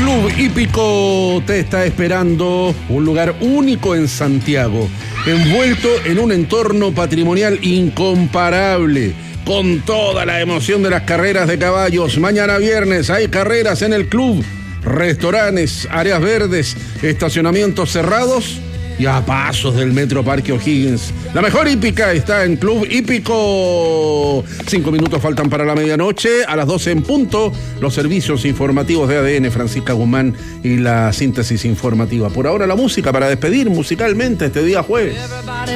Club Hípico te está esperando, un lugar único en Santiago, envuelto en un entorno patrimonial incomparable, con toda la emoción de las carreras de caballos. Mañana viernes hay carreras en el club, restaurantes, áreas verdes, estacionamientos cerrados y a pasos del Metro Parque O'Higgins. La mejor hípica está en Club Hípico. 5 minutos faltan para la medianoche. A las 12 en punto, los servicios informativos de ADN, Francisca Guzmán y la síntesis informativa. Por ahora la música para despedir musicalmente este día jueves.